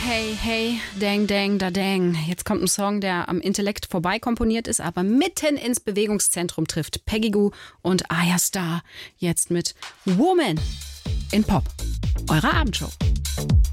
Hey, hey, dang, dang, da, dang. Jetzt kommt ein Song, der am Intellekt vorbei komponiert ist, aber mitten ins Bewegungszentrum trifft. Peggy Gou und Aya Starr. Jetzt mit Woman in Pop. Eure Abendshow.